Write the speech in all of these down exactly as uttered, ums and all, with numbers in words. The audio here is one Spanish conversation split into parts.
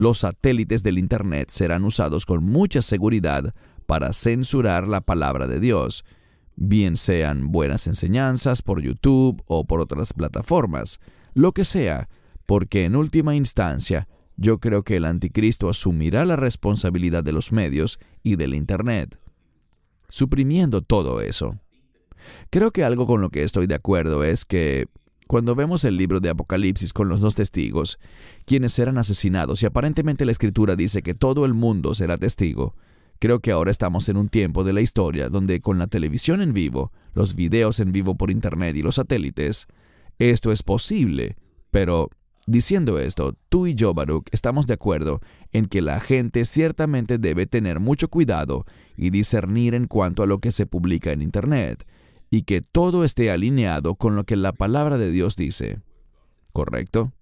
los satélites del Internet serán usados con mucha seguridad para censurar la palabra de Dios, bien sean buenas enseñanzas por YouTube o por otras plataformas, lo que sea, porque en última instancia, yo creo que el anticristo asumirá la responsabilidad de los medios y del Internet, suprimiendo todo eso. Creo que algo con lo que estoy de acuerdo es que cuando vemos el libro de Apocalipsis con los dos testigos, quienes serán asesinados, y aparentemente la Escritura dice que todo el mundo será testigo, creo que ahora estamos en un tiempo de la historia donde con la televisión en vivo, los videos en vivo por Internet y los satélites, esto es posible. Pero, diciendo esto, tú y yo, Baruch, estamos de acuerdo en que la gente ciertamente debe tener mucho cuidado y discernir en cuanto a lo que se publica en Internet, y que todo esté alineado con lo que la palabra de Dios dice. ¿Correcto?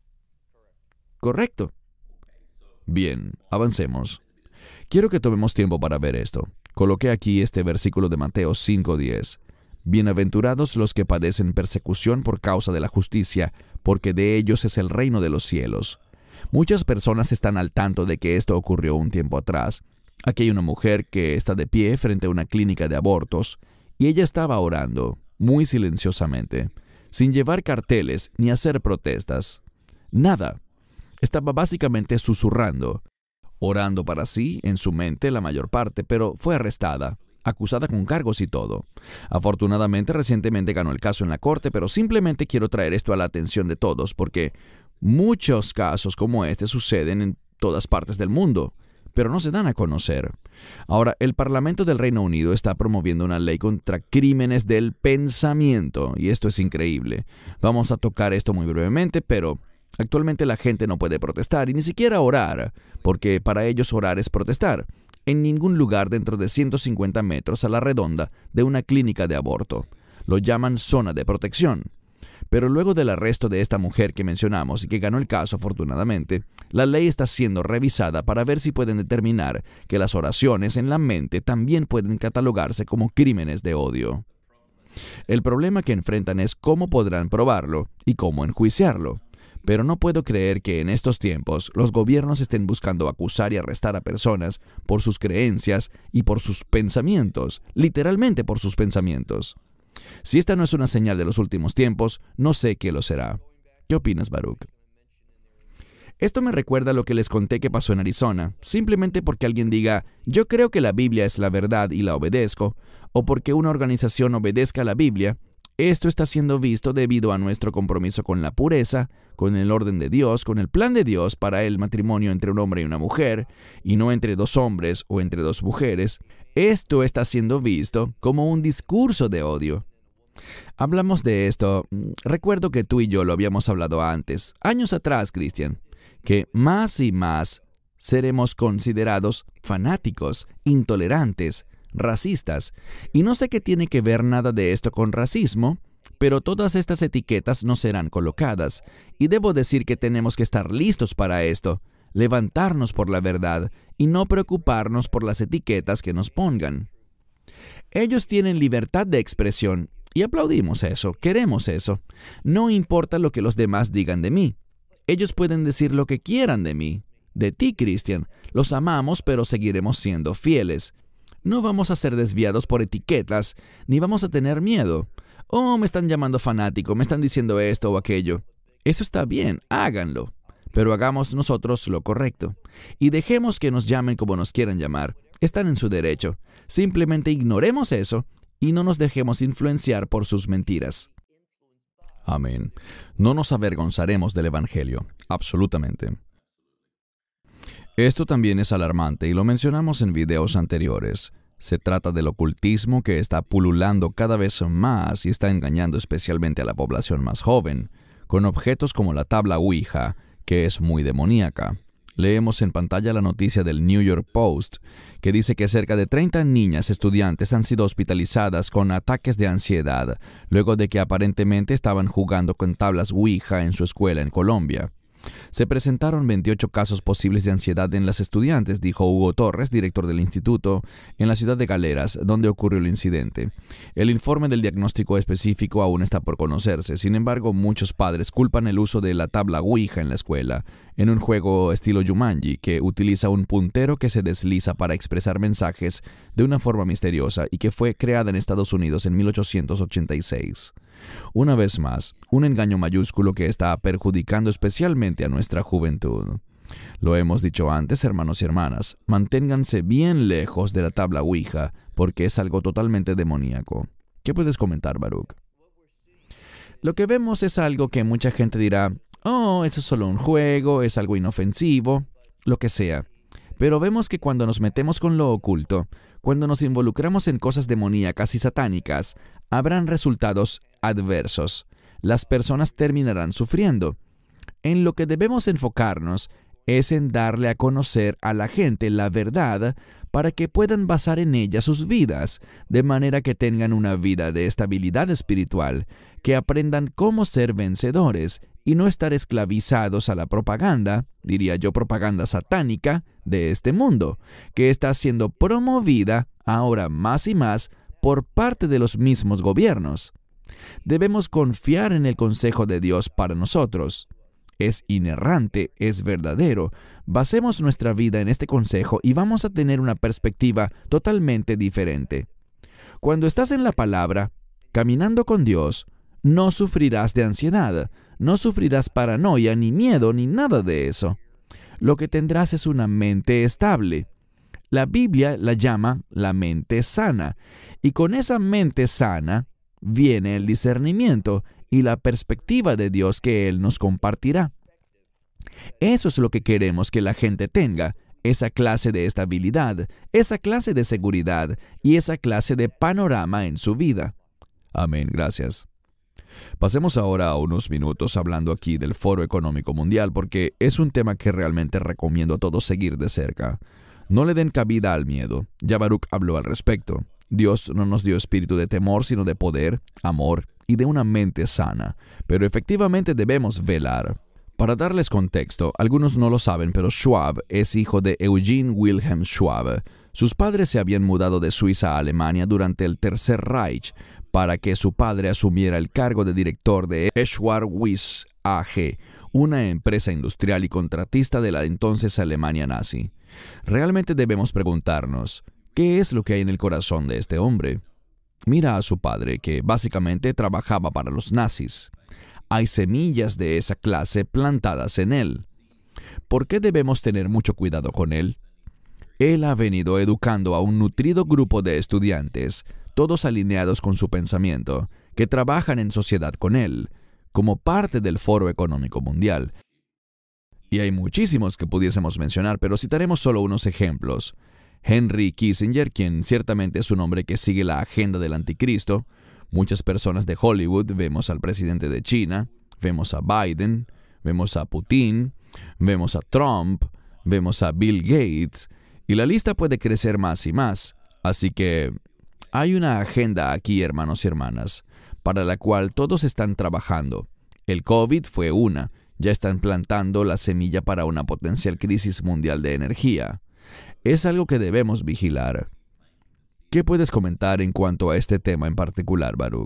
Correcto. Bien, avancemos. Quiero que tomemos tiempo para ver esto. Coloqué aquí este versículo de Mateo cinco diez. Bienaventurados los que padecen persecución por causa de la justicia, porque de ellos es el reino de los cielos. Muchas personas están al tanto de que esto ocurrió un tiempo atrás. Aquí hay una mujer que está de pie frente a una clínica de abortos, y ella estaba orando, muy silenciosamente, sin llevar carteles ni hacer protestas. Nada. Estaba básicamente susurrando, orando para sí, en su mente la mayor parte, pero fue arrestada, acusada con cargos y todo. Afortunadamente, recientemente ganó el caso en la corte, pero simplemente quiero traer esto a la atención de todos, porque muchos casos como este suceden en todas partes del mundo, pero no se dan a conocer. Ahora, el Parlamento del Reino Unido está promoviendo una ley contra crímenes del pensamiento, y esto es increíble. Vamos a tocar esto muy brevemente, pero actualmente la gente no puede protestar y ni siquiera orar, porque para ellos orar es protestar, en ningún lugar dentro de ciento cincuenta metros a la redonda de una clínica de aborto. Lo llaman zona de protección. Pero luego del arresto de esta mujer que mencionamos y que ganó el caso afortunadamente, la ley está siendo revisada para ver si pueden determinar que las oraciones en la mente también pueden catalogarse como crímenes de odio. El problema que enfrentan es cómo podrán probarlo y cómo enjuiciarlo. Pero no puedo creer que en estos tiempos los gobiernos estén buscando acusar y arrestar a personas por sus creencias y por sus pensamientos, literalmente por sus pensamientos. Si esta no es una señal de los últimos tiempos, no sé qué lo será. ¿Qué opinas, Baruch? Esto me recuerda a lo que les conté que pasó en Arizona, simplemente porque alguien diga, yo creo que la Biblia es la verdad y la obedezco, o porque una organización obedezca a la Biblia. Esto está siendo visto debido a nuestro compromiso con la pureza, con el orden de Dios, con el plan de Dios para el matrimonio entre un hombre y una mujer, y no entre dos hombres o entre dos mujeres. Esto está siendo visto como un discurso de odio. Hablamos de esto, recuerdo que tú y yo lo habíamos hablado antes, años atrás, Cristian, que más y más seremos considerados fanáticos, intolerantes, racistas, y no sé qué tiene que ver nada de esto con racismo, pero todas estas etiquetas no serán colocadas, y debo decir que tenemos que estar listos para esto, levantarnos por la verdad y no preocuparnos por las etiquetas que nos pongan. Ellos tienen libertad de expresión, y aplaudimos eso, queremos eso. No importa lo que los demás digan de mí. Ellos pueden decir lo que quieran de mí. De ti, Cristian, los amamos, pero seguiremos siendo fieles. No vamos a ser desviados por etiquetas, ni vamos a tener miedo. Oh, me están llamando fanático, me están diciendo esto o aquello. Eso está bien, háganlo. Pero hagamos nosotros lo correcto. Y dejemos que nos llamen como nos quieran llamar. Están en su derecho. Simplemente ignoremos eso y no nos dejemos influenciar por sus mentiras. Amén. No nos avergonzaremos del Evangelio. Absolutamente. Esto también es alarmante y lo mencionamos en videos anteriores. Se trata del ocultismo que está pululando cada vez más y está engañando especialmente a la población más joven, con objetos como la tabla Ouija, que es muy demoníaca. Leemos en pantalla la noticia del New York Post, que dice que cerca de treinta niñas estudiantes han sido hospitalizadas con ataques de ansiedad, luego de que aparentemente estaban jugando con tablas Ouija en su escuela en Colombia. Se presentaron veintiocho casos posibles de ansiedad en las estudiantes, dijo Hugo Torres, director del instituto, en la ciudad de Galeras, donde ocurrió el incidente. El informe del diagnóstico específico aún está por conocerse. Sin embargo, muchos padres culpan el uso de la tabla Ouija en la escuela, en un juego estilo Jumanji, que utiliza un puntero que se desliza para expresar mensajes de una forma misteriosa y que fue creada en Estados Unidos en mil ochocientos ochenta y seis. Una vez más, un engaño mayúsculo que está perjudicando especialmente a nuestra juventud. Lo hemos dicho antes, hermanos y hermanas, manténganse bien lejos de la tabla Ouija, porque es algo totalmente demoníaco. ¿Qué puedes comentar, Baruch? Lo que vemos es algo que mucha gente dirá, oh, eso es solo un juego, es algo inofensivo, lo que sea. Pero vemos que cuando nos metemos con lo oculto, cuando nos involucramos en cosas demoníacas y satánicas, habrán resultados adversos. Las personas terminarán sufriendo. En lo que debemos enfocarnos es en darle a conocer a la gente la verdad para que puedan basar en ella sus vidas, de manera que tengan una vida de estabilidad espiritual, que aprendan cómo ser vencedores y no estar esclavizados a la propaganda, diría yo propaganda satánica, de este mundo, que está siendo promovida ahora más y más por parte de los mismos gobiernos. Debemos confiar en el consejo de Dios para nosotros. Es inerrante, es verdadero. Basemos nuestra vida en este consejo y vamos a tener una perspectiva totalmente diferente. Cuando estás en la palabra, caminando con Dios, no sufrirás de ansiedad, no sufrirás paranoia, ni miedo, ni nada de eso. Lo que tendrás es una mente estable. La Biblia la llama la mente sana, y con esa mente sana viene el discernimiento y la perspectiva de Dios que Él nos compartirá. Eso es lo que queremos que la gente tenga, esa clase de estabilidad, esa clase de seguridad y esa clase de panorama en su vida. Amén, gracias. Pasemos ahora a unos minutos hablando aquí del Foro Económico Mundial, porque es un tema que realmente recomiendo a todos seguir de cerca. No le den cabida al miedo. Ya Baruch habló al respecto. Dios no nos dio espíritu de temor, sino de poder, amor y de una mente sana. Pero efectivamente debemos velar. Para darles contexto, algunos no lo saben, pero Schwab es hijo de Eugene Wilhelm Schwab. Sus padres se habían mudado de Suiza a Alemania durante el Tercer Reich para que su padre asumiera el cargo de director de Schwarz A G, una empresa industrial y contratista de la entonces Alemania nazi. Realmente debemos preguntarnos, ¿qué es lo que hay en el corazón de este hombre? Mira a su padre, que básicamente trabajaba para los nazis. Hay semillas de esa clase plantadas en él. ¿Por qué debemos tener mucho cuidado con él? Él ha venido educando a un nutrido grupo de estudiantes, todos alineados con su pensamiento, que trabajan en sociedad con él, como parte del Foro Económico Mundial. Y hay muchísimos que pudiésemos mencionar, pero citaremos solo unos ejemplos. Henry Kissinger, quien ciertamente es un hombre que sigue la agenda del anticristo. Muchas personas de Hollywood, vemos al presidente de China, vemos a Biden, vemos a Putin, vemos a Trump, vemos a Bill Gates, y la lista puede crecer más y más. Así que hay una agenda aquí, hermanos y hermanas, para la cual todos están trabajando. El COVID fue una. Ya están plantando la semilla para una potencial crisis mundial de energía. Es algo que debemos vigilar. ¿Qué puedes comentar en cuanto a este tema en particular, Baruch?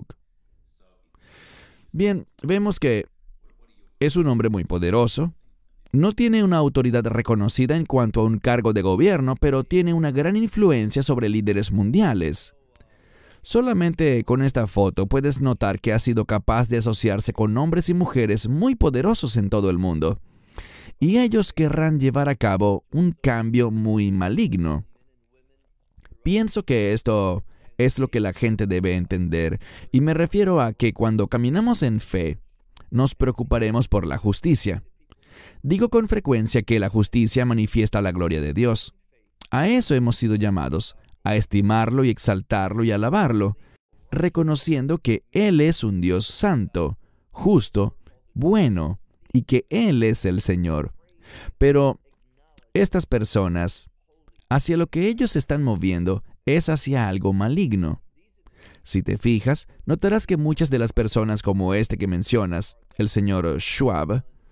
Bien, vemos que es un hombre muy poderoso. No tiene una autoridad reconocida en cuanto a un cargo de gobierno, pero tiene una gran influencia sobre líderes mundiales. Solamente con esta foto puedes notar que ha sido capaz de asociarse con hombres y mujeres muy poderosos en todo el mundo. Y ellos querrán llevar a cabo un cambio muy maligno. Pienso que esto es lo que la gente debe entender, y me refiero a que cuando caminamos en fe, nos preocuparemos por la justicia. Digo con frecuencia que la justicia manifiesta la gloria de Dios. A eso hemos sido llamados, a estimarlo y exaltarlo y alabarlo, reconociendo que Él es un Dios santo, justo, bueno, y que Él es el Señor. Pero estas personas, hacia lo que ellos se están moviendo, es hacia algo maligno. Si te fijas, notarás que muchas de las personas como este que mencionas, el señor Schwab,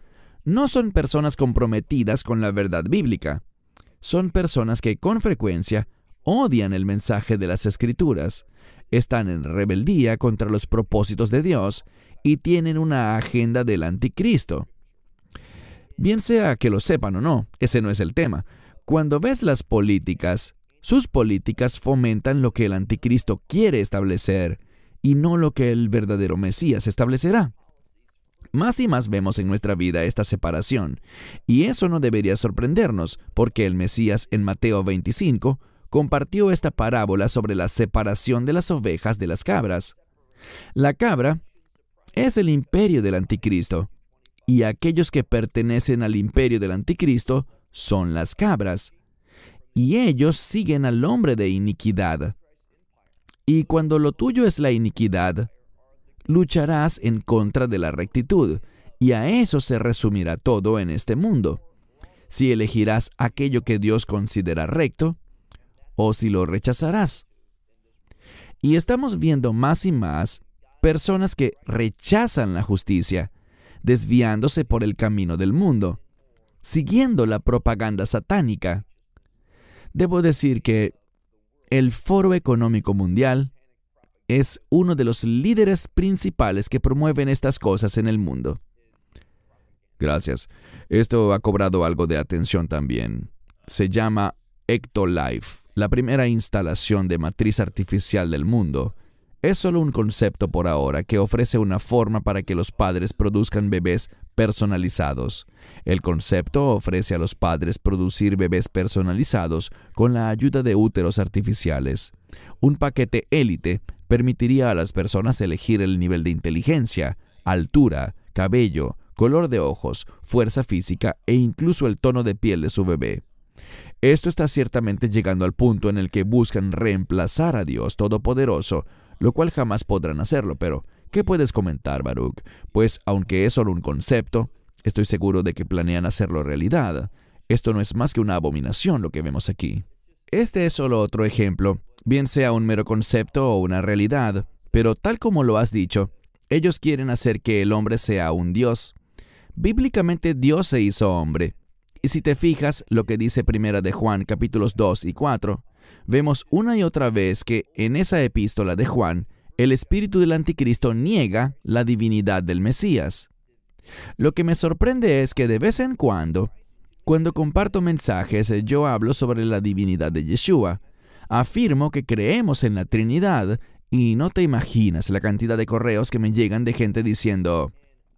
no son personas comprometidas con la verdad bíblica. Son personas que con frecuencia odian el mensaje de las Escrituras, están en rebeldía contra los propósitos de Dios y tienen una agenda del anticristo. Bien sea que lo sepan o no, ese no es el tema. Cuando ves las políticas, sus políticas fomentan lo que el anticristo quiere establecer y no lo que el verdadero Mesías establecerá. Más y más vemos en nuestra vida esta separación, y eso no debería sorprendernos, porque el Mesías en Mateo veinticinco compartió esta parábola sobre la separación de las ovejas de las cabras. La cabra es el imperio del anticristo, y aquellos que pertenecen al imperio del anticristo son las cabras, y ellos siguen al hombre de iniquidad. Y cuando lo tuyo es la iniquidad, lucharás en contra de la rectitud, y a eso se resumirá todo en este mundo. Si elegirás aquello que Dios considera recto, o si lo rechazarás. Y estamos viendo más y más personas que rechazan la justicia, desviándose por el camino del mundo, siguiendo la propaganda satánica. Debo decir que el Foro Económico Mundial es uno de los líderes principales que promueven estas cosas en el mundo. Gracias. Esto ha cobrado algo de atención también. Se llama Ectolife, la primera instalación de matriz artificial del mundo. Es solo un concepto por ahora que ofrece una forma para que los padres produzcan bebés personalizados. El concepto ofrece a los padres producir bebés personalizados con la ayuda de úteros artificiales. Un paquete élite permitiría a las personas elegir el nivel de inteligencia, altura, cabello, color de ojos, fuerza física e incluso el tono de piel de su bebé. Esto está ciertamente llegando al punto en el que buscan reemplazar a Dios Todopoderoso, lo cual jamás podrán hacerlo, pero ¿qué puedes comentar, Baruch? Pues, aunque es solo un concepto, estoy seguro de que planean hacerlo realidad. Esto no es más que una abominación lo que vemos aquí. Este es solo otro ejemplo, bien sea un mero concepto o una realidad, pero tal como lo has dicho, ellos quieren hacer que el hombre sea un Dios. Bíblicamente Dios se hizo hombre. Y si te fijas lo que dice Primera de Juan capítulos dos y cuatro, vemos una y otra vez que en esa epístola de Juan, el espíritu del anticristo niega la divinidad del Mesías. Lo que me sorprende es que de vez en cuando, cuando comparto mensajes, yo hablo sobre la divinidad de Yeshua. Afirmo que creemos en la Trinidad y no te imaginas la cantidad de correos que me llegan de gente diciendo: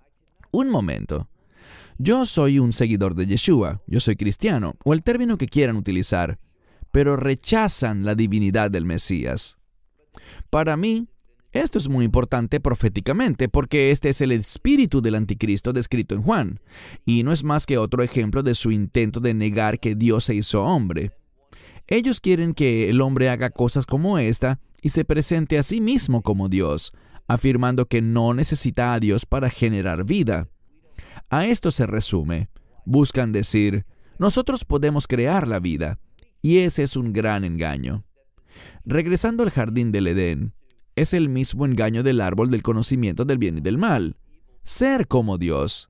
un momento, yo soy un seguidor de Yeshua, yo soy cristiano, o el término que quieran utilizar, pero rechazan la divinidad del Mesías. Para mí, esto es muy importante proféticamente, porque este es el espíritu del anticristo descrito en Juan, y no es más que otro ejemplo de su intento de negar que Dios se hizo hombre. Ellos quieren que el hombre haga cosas como esta y se presente a sí mismo como Dios, afirmando que no necesita a Dios para generar vida. A esto se resume. Buscan decir, nosotros podemos crear la vida, y ese es un gran engaño. Regresando al jardín del Edén, es el mismo engaño del árbol del conocimiento del bien y del mal. Ser como Dios.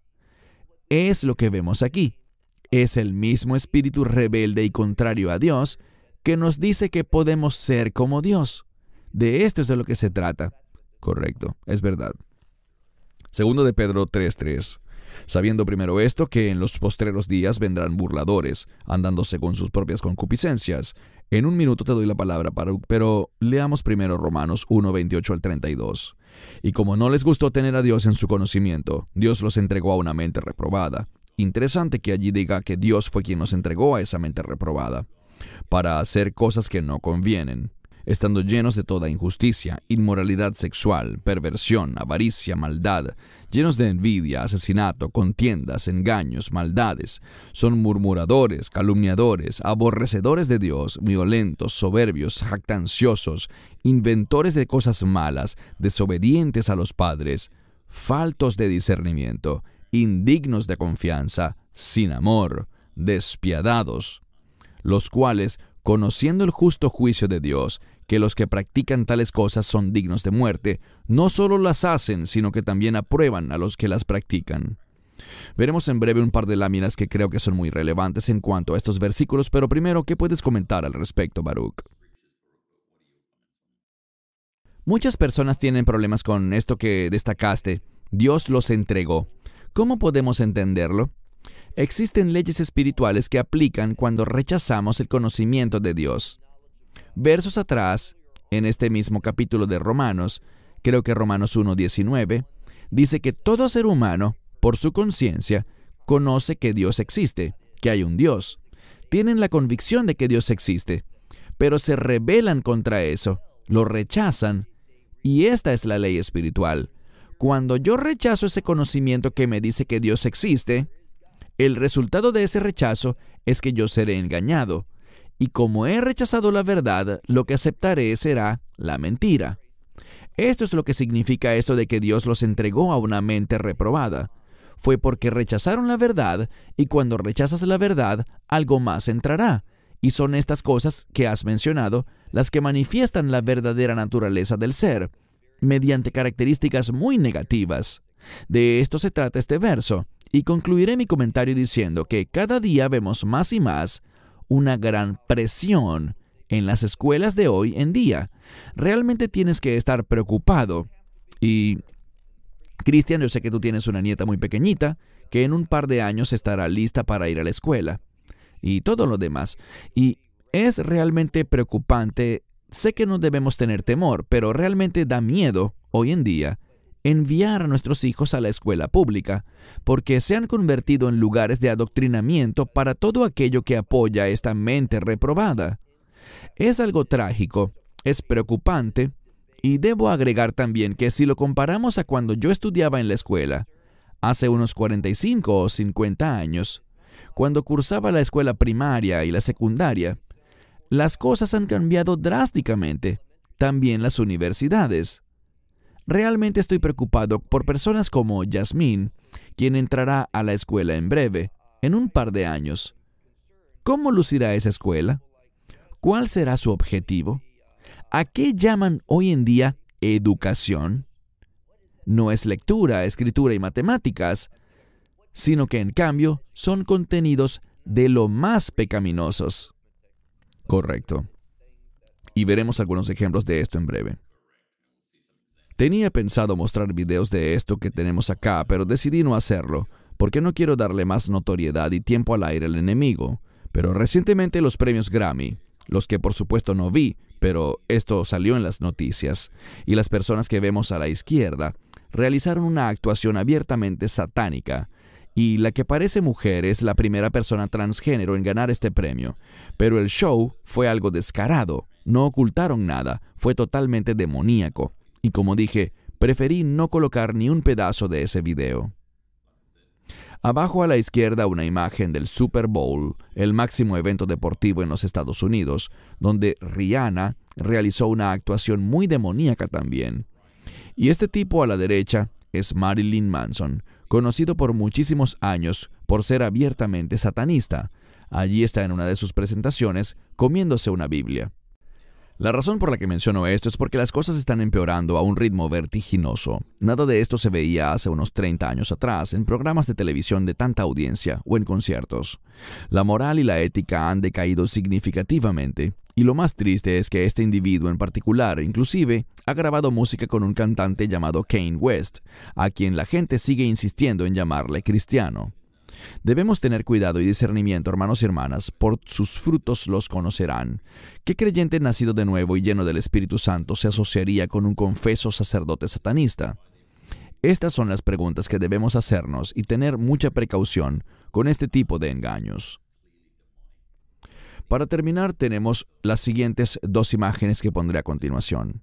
Es lo que vemos aquí. Es el mismo espíritu rebelde y contrario a Dios que nos dice que podemos ser como Dios. De esto es de lo que se trata. Correcto, es verdad. Segundo de Pedro tres tres. Sabiendo primero esto, que en los postreros días vendrán burladores, andando según sus propias concupiscencias. En un minuto te doy la palabra, Baruch, pero leamos primero Romanos uno veintiocho al treinta y dos. Y como no les gustó tener a Dios en su conocimiento, Dios los entregó a una mente reprobada. Interesante que allí diga que Dios fue quien nos entregó a esa mente reprobada, para hacer cosas que no convienen, estando llenos de toda injusticia, inmoralidad sexual, perversión, avaricia, maldad, llenos de envidia, asesinato, contiendas, engaños, maldades. Son murmuradores, calumniadores, aborrecedores de Dios, violentos, soberbios, jactanciosos, inventores de cosas malas, desobedientes a los padres, faltos de discernimiento, indignos de confianza, sin amor, despiadados, los cuales, conociendo el justo juicio de Dios, que los que practican tales cosas son dignos de muerte, no solo las hacen, sino que también aprueban a los que las practican. Veremos en breve un par de láminas que creo que son muy relevantes en cuanto a estos versículos, pero primero, ¿qué puedes comentar al respecto, Baruch? Muchas personas tienen problemas con esto que destacaste. Dios los entregó. ¿Cómo podemos entenderlo? Existen leyes espirituales que aplican cuando rechazamos el conocimiento de Dios. Versos atrás, en este mismo capítulo de Romanos, creo que Romanos uno diecinueve, dice que todo ser humano, por su conciencia, conoce que Dios existe, que hay un Dios. Tienen la convicción de que Dios existe, pero se rebelan contra eso, lo rechazan, y esta es la ley espiritual. Cuando yo rechazo ese conocimiento que me dice que Dios existe, el resultado de ese rechazo es que yo seré engañado. Y como he rechazado la verdad, lo que aceptaré será la mentira. Esto es lo que significa esto de que Dios los entregó a una mente reprobada. Fue porque rechazaron la verdad, y cuando rechazas la verdad, algo más entrará. Y son estas cosas que has mencionado las que manifiestan la verdadera naturaleza del ser, mediante características muy negativas. De esto se trata este verso, y concluiré mi comentario diciendo que cada día vemos más y más una gran presión en las escuelas de hoy en día. Realmente tienes que estar preocupado. Y, Cristian, yo sé que tú tienes una nieta muy pequeñita que en un par de años estará lista para ir a la escuela y todo lo demás. Y es realmente preocupante. Sé que no debemos tener temor, pero realmente da miedo hoy en día enviar a nuestros hijos a la escuela pública, porque se han convertido en lugares de adoctrinamiento para todo aquello que apoya esta mente reprobada. Es algo trágico, es preocupante, y debo agregar también que si lo comparamos a cuando yo estudiaba en la escuela, hace unos cuarenta y cinco o cincuenta años, cuando cursaba la escuela primaria y la secundaria, las cosas han cambiado drásticamente, también las universidades. Realmente estoy preocupado por personas como Yasmín, quien entrará a la escuela en breve, en un par de años. ¿Cómo lucirá esa escuela? ¿Cuál será su objetivo? ¿A qué llaman hoy en día educación? No es lectura, escritura y matemáticas, sino que en cambio son contenidos de lo más pecaminosos. Correcto. Y veremos algunos ejemplos de esto en breve. Tenía pensado mostrar videos de esto que tenemos acá, pero decidí no hacerlo, porque no quiero darle más notoriedad y tiempo al aire al enemigo. Pero recientemente los premios Grammy, los que por supuesto no vi, pero esto salió en las noticias, y las personas que vemos a la izquierda, realizaron una actuación abiertamente satánica, y la que parece mujer es la primera persona transgénero en ganar este premio. Pero el show fue algo descarado, no ocultaron nada, fue totalmente demoníaco. Y como dije, preferí no colocar ni un pedazo de ese video. Abajo a la izquierda una imagen del Super Bowl, el máximo evento deportivo en los Estados Unidos, donde Rihanna realizó una actuación muy demoníaca también. Y este tipo a la derecha es Marilyn Manson, conocido por muchísimos años por ser abiertamente satanista. Allí está en una de sus presentaciones comiéndose una Biblia. La razón por la que menciono esto es porque las cosas están empeorando a un ritmo vertiginoso. Nada de esto se veía hace unos treinta años atrás en programas de televisión de tanta audiencia o en conciertos. La moral y la ética han decaído significativamente, y lo más triste es que este individuo en particular, inclusive, ha grabado música con un cantante llamado Kanye West, a quien la gente sigue insistiendo en llamarle cristiano. Debemos tener cuidado y discernimiento, hermanos y hermanas, por sus frutos los conocerán. ¿Qué creyente nacido de nuevo y lleno del Espíritu Santo se asociaría con un confeso sacerdote satanista? Estas son las preguntas que debemos hacernos y tener mucha precaución con este tipo de engaños. Para terminar, tenemos las siguientes dos imágenes que pondré a continuación.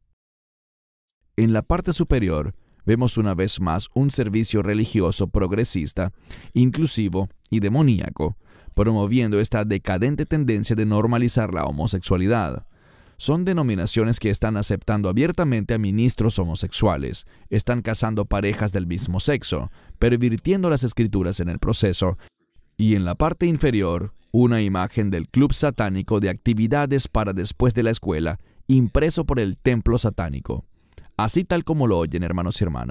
En la parte superior, vemos una vez más un servicio religioso progresista, inclusivo y demoníaco, promoviendo esta decadente tendencia de normalizar la homosexualidad. Son denominaciones que están aceptando abiertamente a ministros homosexuales, están casando parejas del mismo sexo, pervirtiendo las escrituras en el proceso, y en la parte inferior, una imagen del club satánico de actividades para después de la escuela, impreso por el templo satánico. Así tal como lo oyen, hermanos y hermanas,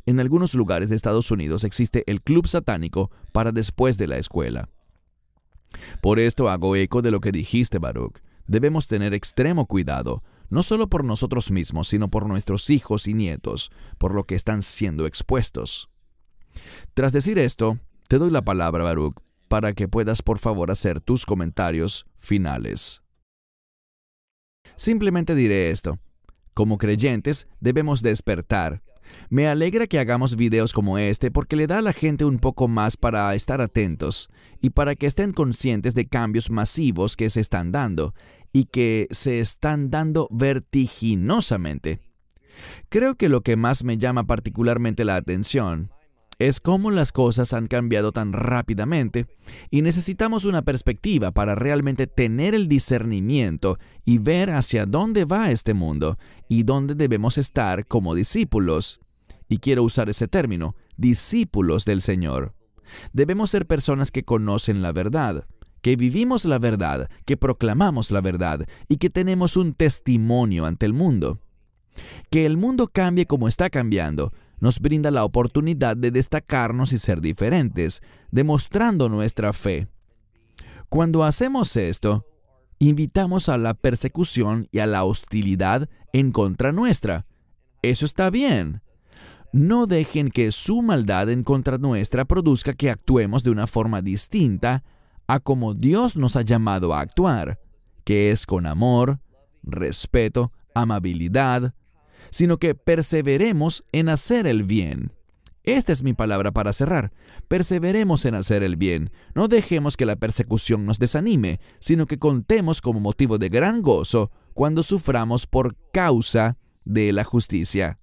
En algunos lugares de Estados Unidos existe el club satánico para después de la escuela. Por esto hago eco de lo que dijiste, Baruch. Debemos tener extremo cuidado, no solo por nosotros mismos, sino por nuestros hijos y nietos, por lo que están siendo expuestos. Tras decir esto, te doy la palabra, Baruch, para que puedas por favor hacer tus comentarios finales. Simplemente diré esto. Como creyentes, debemos despertar. Me alegra que hagamos videos como este porque le da a la gente un poco más para estar atentos y para que estén conscientes de cambios masivos que se están dando y que se están dando vertiginosamente. Creo que lo que más me llama particularmente la atención es cómo las cosas han cambiado tan rápidamente y necesitamos una perspectiva para realmente tener el discernimiento y ver hacia dónde va este mundo y dónde debemos estar como discípulos. Y quiero usar ese término, discípulos del Señor. Debemos ser personas que conocen la verdad, que vivimos la verdad, que proclamamos la verdad y que tenemos un testimonio ante el mundo. Que el mundo cambie como está cambiando nos brinda la oportunidad de destacarnos y ser diferentes, demostrando nuestra fe. Cuando hacemos esto, invitamos a la persecución y a la hostilidad en contra nuestra. Eso está bien. No dejen que su maldad en contra nuestra produzca que actuemos de una forma distinta a como Dios nos ha llamado a actuar, que es con amor, respeto, amabilidad, sino que perseveremos en hacer el bien. Esta es mi palabra para cerrar. Perseveremos en hacer el bien. No dejemos que la persecución nos desanime, sino que contemos como motivo de gran gozo cuando suframos por causa de la justicia.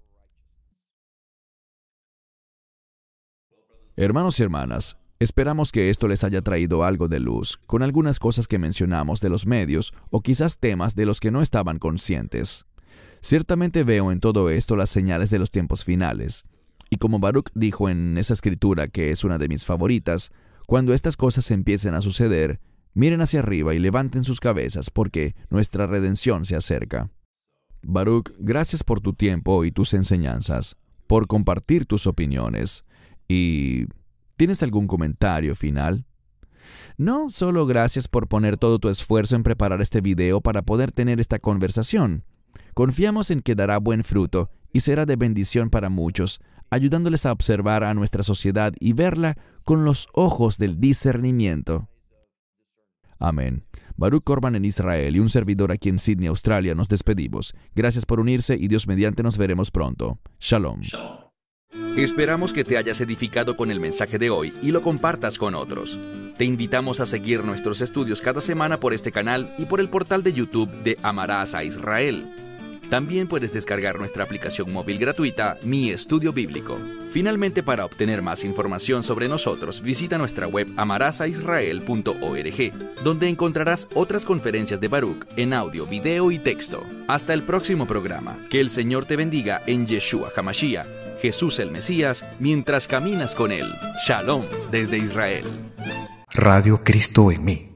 Hermanos y hermanas, esperamos que esto les haya traído algo de luz, con algunas cosas que mencionamos de los medios o quizás temas de los que no estaban conscientes. Ciertamente veo en todo esto las señales de los tiempos finales. Y como Baruch dijo en esa escritura que es una de mis favoritas, cuando estas cosas empiecen a suceder, miren hacia arriba y levanten sus cabezas porque nuestra redención se acerca. Baruch, gracias por tu tiempo y tus enseñanzas, por compartir tus opiniones. ¿Y tienes algún comentario final? No, solo gracias por poner todo tu esfuerzo en preparar este video para poder tener esta conversación. Confiamos en que dará buen fruto y será de bendición para muchos, ayudándoles a observar a nuestra sociedad y verla con los ojos del discernimiento. Amén. Baruch Korban en Israel y un servidor aquí en Sydney, Australia, nos despedimos. Gracias por unirse y Dios mediante nos veremos pronto. Shalom. Shalom. Esperamos que te hayas edificado con el mensaje de hoy y lo compartas con otros. Te invitamos a seguir nuestros estudios cada semana por este canal y por el portal de YouTube de Amarás a Israel. También puedes descargar nuestra aplicación móvil gratuita, Mi Estudio Bíblico. Finalmente, para obtener más información sobre nosotros, visita nuestra web amarás a israel punto org, donde encontrarás otras conferencias de Baruch en audio, video y texto. Hasta el próximo programa. Que el Señor te bendiga en Yeshua HaMashiach, Jesús el Mesías, mientras caminas con Él. Shalom desde Israel. Radio Cristo en mí.